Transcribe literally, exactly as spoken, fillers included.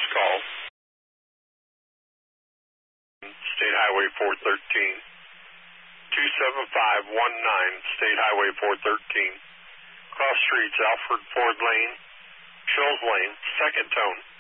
this call. State Highway four thirteen. two seven five one nine, State Highway four thirteen. Cross streets Alfred Ford Lane, Shoals Lane, second tone.